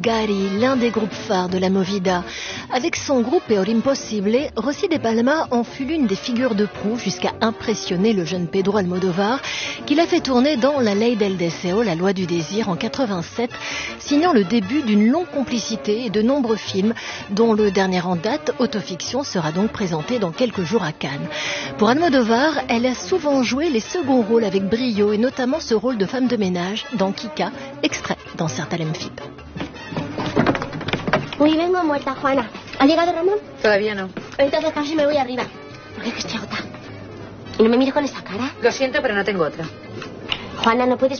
Gary, l'un des groupes phares de la Movida. Avec son groupe Peor Impossible, Rosy de Palma en fut l'une des figures de proue jusqu'à impressionner le jeune Pedro Almodóvar, qui l'a fait tourner dans La Ley del Deseo, la loi du désir, en 87, signant le début d'une longue complicité et de nombreux films, dont le dernier en date, Autofiction, sera donc présenté dans quelques jours à Cannes. Pour Almodóvar, elle a souvent joué les seconds rôles avec brio, et notamment ce rôle de femme de ménage dans Kika, extrait dans Certains Fib. Uy, vengo muerta, Juana. ¿Ha llegado Ramón? Todavía no. Entonces casi me voy arriba. Porque es que estoy agotada. Y no me mires con esa cara. Lo siento, pero no tengo otra. Juana, no puedes